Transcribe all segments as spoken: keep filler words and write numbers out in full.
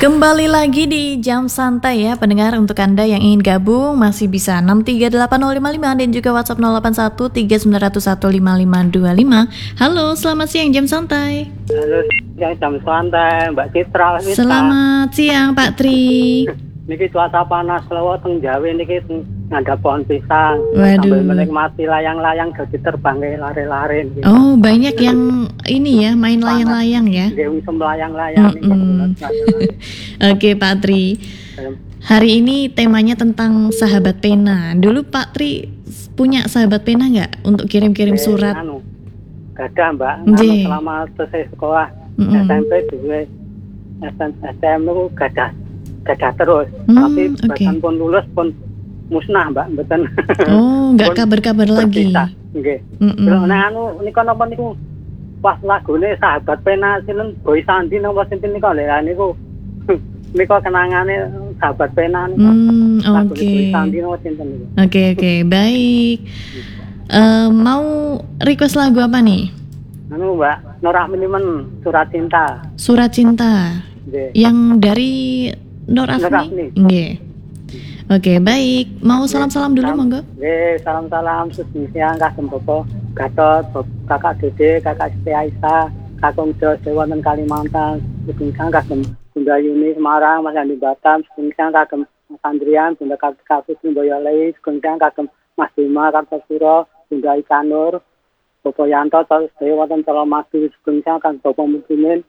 Kembali lagi di Jam Santai ya pendengar. Untuk Anda yang ingin gabung masih bisa enam tiga delapan nol lima lima dan juga WhatsApp nol delapan satu tiga sembilan nol satu lima lima dua lima. Halo, selamat siang Jam Santai. Halo, siang Jam Santai, Mbak Citra. Selamat siang Pak Tri. Niki cuaca panas lho teng Jawa niki ngandhap pohon pisang. Waduh. Sambil menikmati layang-layang jadi terbang ke lare-lare. Oh, banyak yang ini ya main layang-layang ya. Dewi melayang-layang. Oke Pak Tri. Hari ini temanya tentang sahabat pena. Dulu Pak Tri punya sahabat pena nggak untuk kirim-kirim surat? Anu, gadah Mbak. Nggih. Anu, selama selesai sekolah Mm-mm. S M P juga S M P gadah gadah terus. Hmm, Tapi oke. bahkan pun lulus pun musnah Mbak, mboten. Oh, nggak kabar-kabar lagi. Nggih. Mm-mm. Lho nek anu niku napa niku pas lagune sahabat pena sinten Boy Sandi napa sinten niku lha niku niku kenangane sahabat pena niku. Hmm, Lagune oke. Boy Sandi napa sinten niku. Oke, oke, baik. Eh, mau request lagu apa nih? Anu Mbak, Norah Minimen Surat Cinta. Surat Cinta. Nggih. Yang dari Nur Nur Afni? Afni. Nggih. Oke, baik. Mau salam-salam dulu monggo. Nggih, salam-salam sugeng siang kagem Bapak Gatot, Bapak Kakak Dede, Kakak Siti Aisyah, Kakung Jos wonten Kalimantan, sugeng siang kagem Bunda Yuni Semarang, Mas Andi Batam, sugeng siang kagem Mas Andrian, Bunda Kartika Putri Boyolali, sugeng siang kagem Mas Bima Kartosuro, Bunda Ikanur, Bapak Yanto, terus Dewa wonten Colomadu, sugeng siang kagem Bapak Muslimin,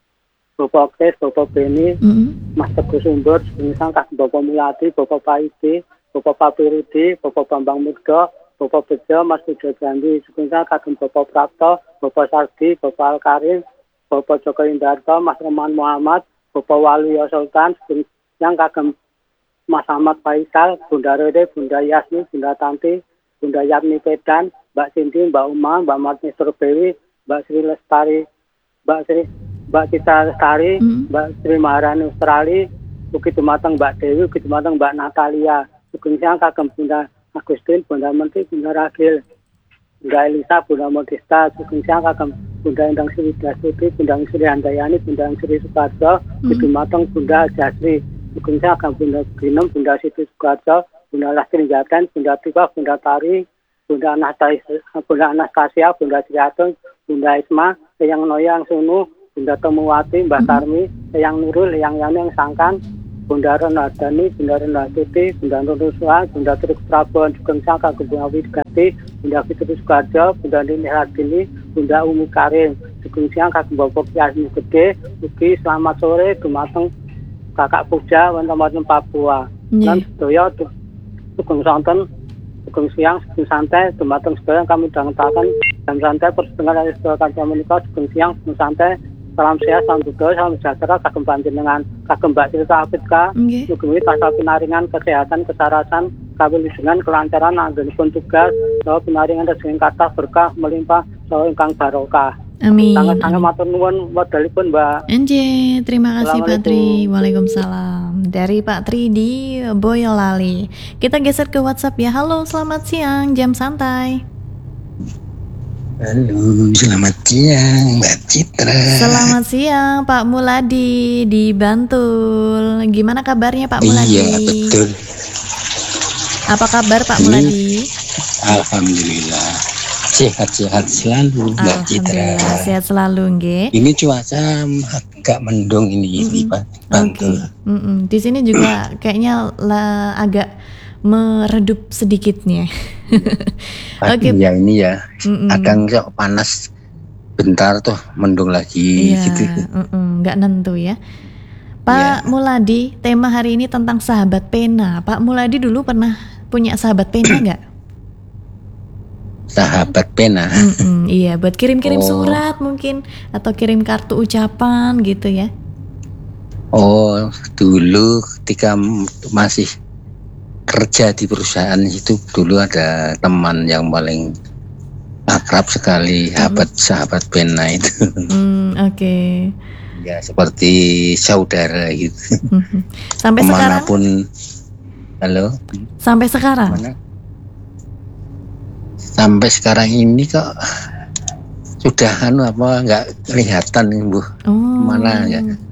Bapak Kes, Bapak Beni, Mm-mm. Mas Teguh Sumber, misal Kak Bapak Muladi, Bapak Paidi, Bapak Papirudi, Bapak Bambang Murdo, Bapak Bejo, Mas Pujo Gandhi, semisal kagem Bapak Prapto, Bapak Sardi, Bapak Al-Karim, Bapak Joko Indarto, Mas Roman Muhammad, Bapak Waluyo Sultan, yang kagem Mas Ahmad Faisal, Bunda Rede, Bunda Yasmi, Bunda Tanti, Bunda Yatni Pedan, Mbak Cindy, Mbak Uma, Mbak Martin Surbewi, Mbak Sri Lestari, Mbak Sri Mbak Cita Lestari, Mm. Mbak Sri Maharani Australia, Ugi Dumateng Mbak Dewi, Ugi Dumateng Mbak Natalia, Sugeng siang kagem Bunda Agustin, Bunda Menteri, Bunda Ragil, Bunda Elisa, Bunda Modista, Sugeng siang kagem Bunda Endang Sri Widyasuti, Bunda Sri Handayani, Bunda Sri Sukarjo, Ugi Mm. Dumateng Bunda Jasri, Sugeng siang kagem Bunda Grinem, Bunda Siti Sukarjo, Bunda Lastri Jaten, Bunda Tiba, Bunda Tari, Bunda Anastasia, Bunda Anastasia, Bunda Triatun, Bunda Isma, Eyang Noyang Sunu, Bunda Temuwati, Mbak Tarmi, Eyang Nurul, Eyang Yani, Yang Sangkan, Bunda Renardani, Bunda Renarditi, Bunda Nuruswa, Bunda Truk Prabon, Sugeng siang kagem Bunda Widgati, Bunda Fitri Sukarjo, Bunda Nini Hardini, Bunda Umi Karim, Sugeng siang kagem Bapak Yasmi Gede, Ugi selamat sore dumateng Kakak Puja wonten Papua. Lan Nggih. sedaya sugeng sonten, sugeng siang, sugeng santai dumateng sedaya kami dangetaken Jam Santai persetengah dari sedaya kanca menika sugeng siang, sugeng santai. Salam sehat, salam budaya, salam sejahtera, kagem panjenengan, kagem Mbak Citra Afrika, Nggih. mugi tasal pinaringan kesehatan, kesarasan, kawilujengan, kelancaran, anggenipun tugas, saha pinaringan rezeki kathah berkah melimpah, saha ingkang barokah. Amin. Sangat-sangat matur nuwun wedalipun Mbak. Anje, terima kasih Pak Tri. Assalamualaikum. Waalaikumsalam. Dari Pak Tri di Boyolali. Kita geser ke WhatsApp ya. Halo, selamat siang, Jam Santai. Halo, selamat siang Mbak Citra. Selamat siang Pak Muladi di Bantul. Gimana kabarnya Pak Muladi? Iya, betul. Apa kabar Pak Ini- Muladi? Alhamdulillah. Sehat-sehat selalu Mbak Citra. Alhamdulillah sehat selalu nggih. Ini cuaca agak mendung ini di Ban- Oke. Bantul. Mm-mm. Di sini juga kayaknya la- agak meredup sedikitnya. Oke. Ya ini ya, Mm-mm. akan kok panas bentar tuh mendung lagi Iya, gitu. mm-mm, nggak nentu ya. Pak Muladi, tema hari ini tentang sahabat pena. Pak Muladi dulu pernah punya sahabat pena nggak? Sahabat pena. Mm-mm, iya, buat kirim-kirim Oh. surat mungkin atau kirim kartu ucapan gitu ya. Oh, dulu ketika m- masih kerja di perusahaan itu dulu ada teman yang paling akrab sekali, sahabat sahabat pena itu. Hmm, oke. Ya seperti saudara gitu. Mhm. Sampai sekarang? Kemanapun. Halo. Sampai sekarang? Mana? Sampai sekarang ini kok sudah anu apa nggak kelihatan Bu. Oh. Mana ya?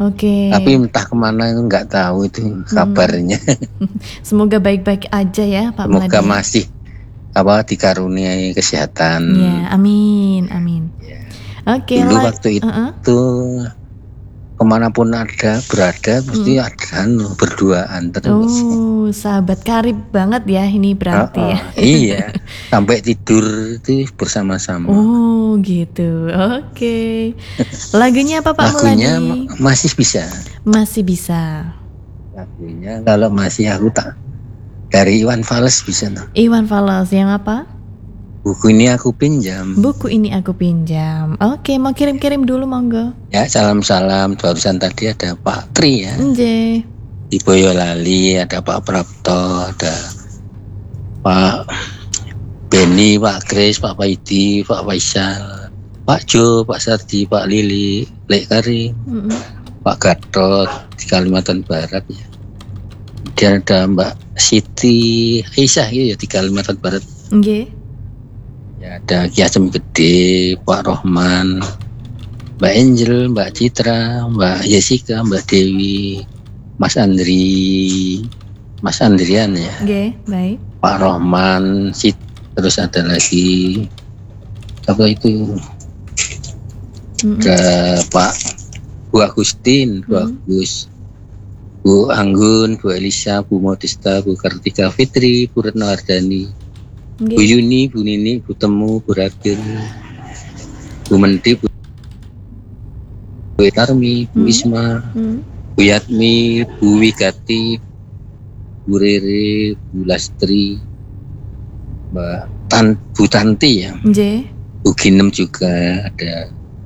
Oke. Tapi entah kemana itu nggak tahu itu kabarnya. Semoga baik-baik aja ya Pak Semoga Meladi. masih apa dikaruniai kesehatan. Ya, amin, amin. Ya. Oke. Dulu la- waktu itu uh-uh. kemanapun ada berada pasti ada anu, berduaan terus. Oh, sahabat karib banget ya ini berarti Oh, ya. oh, iya, sampai tidur itu bersama-sama. Oh, gitu. Oke. Lagunya apa Pak Lagunya Meladi? ma- masih bisa. Masih bisa. Lagunya kalau masih aku tak dari Iwan Fals bisa. No. Iwan Fals yang apa? Buku ini aku pinjam. Buku ini aku pinjam. Oke, mau kirim-kirim dulu monggo. Ya, salam-salam. Barusan tadi ada Pak Tri ya. Nje. Di Boyolali ada Pak Prapto, ada Pak Beni, Pak Kris, Pak Paidi, Pak Faisal, Pak Jo, Pak Sardi, Pak Lili, Lek Karim, Mm-mm. Pak Gatot di Kalimantan Barat ya. Kemudian ada Mbak Siti Aisyah ya di Kalimantan Barat. Nge. Ya, ada Ki Acem Gede, Pak Rohman, Mbak Angel, Mbak Citra, Mbak Jessica, Mbak Dewi, Mas Andri, Mas Andrian ya, Nge, baik. Pak Rohman, Sit, terus ada lagi apa itu, Mm-mm. ada Pak Bu Agustin, Bu Hmm. Agus, Bu Anggun, Bu Elisa, Bu Modista, Bu Kartika Fitri, Bu Retno Ardani, Nge. Bu Yuni, Bu Nini, Bu Temu, Bu Rabil, Bu Menteri, Bu Bu Tarmi, Bu Hmm. Isma, Mm. Bu Yatmi, Bu Wigati, Bu Rere, Bu Lastri, Mbak Tan, Bu Tanti ya, Nje. Bu Ginem juga ada.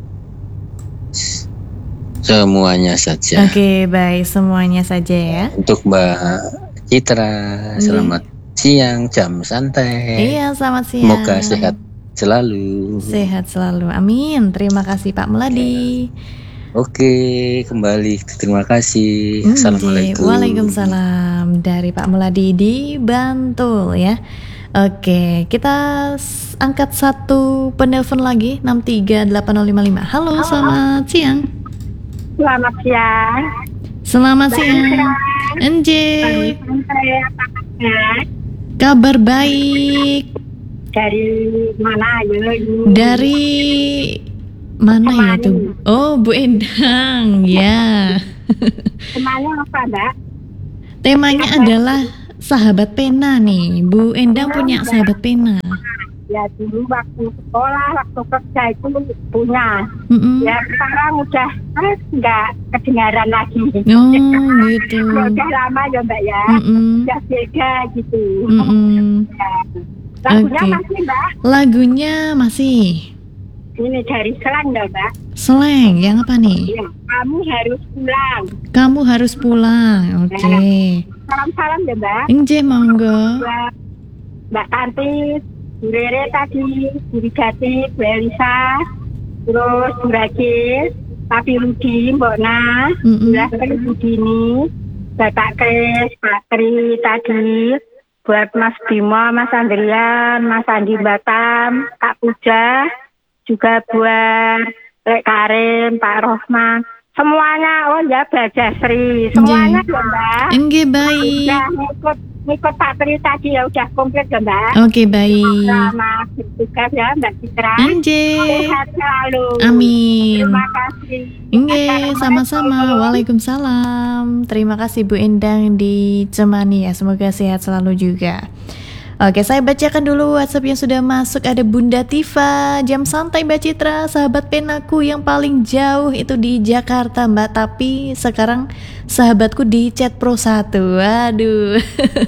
Semuanya saja. Oke, baik, semuanya saja ya. Untuk Mbak Citra, selamat siang, jam santai. Iya, selamat siang. Semoga sehat selalu. Sehat selalu. Amin. Terima kasih Pak Meladi. Oke, kembali. Terima kasih. Hmm, Assalamualaikum. Waalaikumsalam dari Pak Meladi di Bantul ya. Oke, kita s- angkat satu penelpon lagi enam tiga delapan nol lima lima. Halo, selamat siang. Selamat siang. Selamat siang. Enje, Saya apa kabar? kabar baik. Dari mana ya? Dari mana ya tuh? Oh, Bu Endang ya. Temanya apa, Mbak? Temanya adalah sahabat pena nih. Bu Endang punya sahabat pena. Ya dulu waktu sekolah, waktu kerja itu punya. Mm-mm. Ya sekarang udah eh, nggak kedengaran lagi. Oh, gitu. Ya, udah lama ya Mbak ya. Mm-mm. Udah beda gitu. Mm-mm. Ya. Lagunya Oke. masih Mbak. Lagunya masih Ini dari Selang ya Mbak. slang. Yang apa nih? Ya, kamu harus pulang. Kamu harus pulang. Oke. Salam-salam ya Mbak. Enje monggo. Mbak, Mbak Tanti, Bu Rere tadi, Bu Wigati, Bu Elisa, terus Bu Ragil, Papi Rudi, Mbak Na, Mm-mm. Bu Lastri, Bu Dini, Bapak Kris, Pak Tri tadi, buat Mas Bimo, Mas Andrian, Mas Andi Batam, Kak Puja, juga buat Lek Karim, Pak Rohman, semuanya, oh ya Bajasri, semuanya ya Mbak. Enggih, baik. Udah ngikut ngikut Pak Tri tadi ya udah komplit ya Mbak. Oke, baik. Selamat bertugas ya Mbak Citra. Enje. Sehat selalu. Amin. Terima kasih. Enggih, sama-sama. Waalaikumsalam. Terima kasih Bu Endang di Cemani ya. Semoga sehat selalu juga. Oke, saya bacakan dulu WhatsApp yang sudah masuk. Ada Bunda Tifa, jam santai Mbak Citra, sahabat penaku yang paling jauh itu di Jakarta Mbak, tapi sekarang sahabatku di chat Pro satu. Waduh.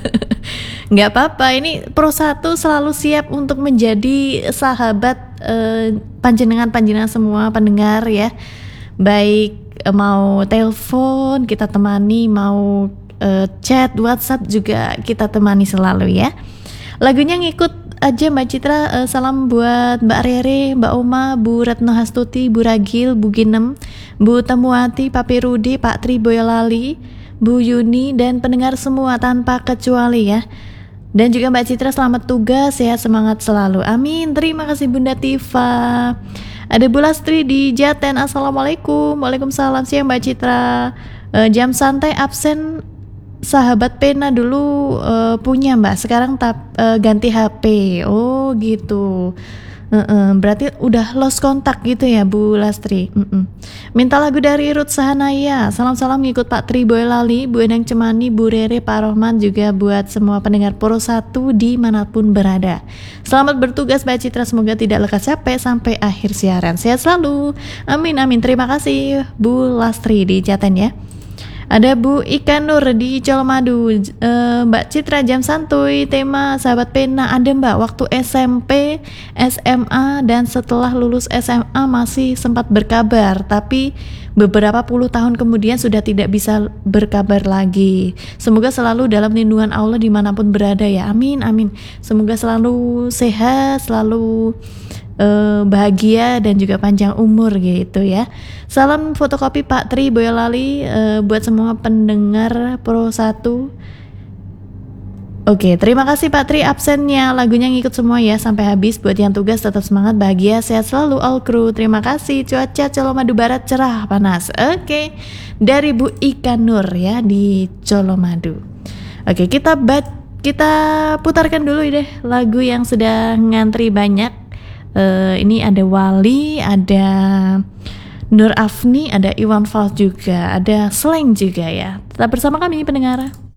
Nggak apa-apa, ini Pro satu selalu siap untuk menjadi sahabat eh, panjenengan-panjenengan semua pendengar ya. Baik eh, mau telepon kita temani, mau eh, chat WhatsApp juga kita temani selalu ya. Lagunya ngikut aja Mbak Citra. eh, Salam buat Mbak Rere, Mbak Oma, Bu Retno Hastuti, Bu Ragil, Bu Ginem, Bu Temuati, Papi Rudi, Pak Tri Boyolali, Bu Yuni, dan pendengar semua tanpa kecuali ya. Dan juga Mbak Citra selamat tugas, sehat semangat selalu. Amin. Terima kasih Bunda Tifa. Ada Bu Lastri di Jaten. Assalamualaikum. Waalaikumsalam. Siang Mbak Citra. Eh, jam santai absen sahabat pena dulu eh, punya Mbak. Sekarang tap, eh, ganti H P. Oh gitu. Uh-uh, berarti udah lost kontak gitu ya Bu Lastri. Uh-uh. Minta lagu dari Ruth Sahanaya. Salam-salam ngikut Pak Tri Boyolali, Bu Endang Cemani, Bu Rere, Pak Rohman, juga buat semua pendengar Pro satu dimanapun berada. Selamat bertugas Mbak Citra, semoga tidak lekas capek sampai akhir siaran. Sehat selalu. Amin amin. Terima kasih Bu Lastri di Jaten ya. Ada Bu Ika Nur di Colomadu. e, Mbak Citra jam santuy tema sahabat pena ada Mbak waktu S M P, S M A dan setelah lulus S M A masih sempat berkabar, tapi beberapa puluh tahun kemudian sudah tidak bisa berkabar lagi. Semoga selalu dalam lindungan Allah dimanapun berada ya. Amin amin. Semoga selalu sehat, selalu Uh, bahagia dan juga panjang umur gitu ya. Salam fotokopi Pak Tri Boyolali uh, buat semua pendengar Pro satu. Oke, terima kasih Pak Tri absennya. Lagunya ngikut semua ya sampai habis. Buat yang tugas tetap semangat, bahagia, sehat selalu all crew. Terima kasih. Cuaca Colomadu Barat cerah panas. Oke, dari Bu Ika Nur ya di Colomadu. Oke, kita bat kita putarkan dulu deh lagu yang sudah ngantri banyak. Uh, ini ada Wali, ada Nur Afni, ada Iwan Fals juga, ada Slang juga ya. Tetap bersama kami pendengar.